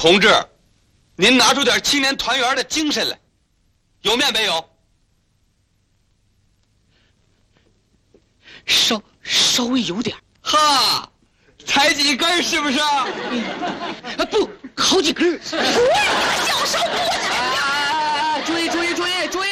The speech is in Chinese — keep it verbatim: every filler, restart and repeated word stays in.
同志，您拿出点青年团员的精神来，有面没有？ 稍稍微有点。 哈，才几根是不是？ 啊不，好几根。 教授不能。 啊！注意注意注意注意！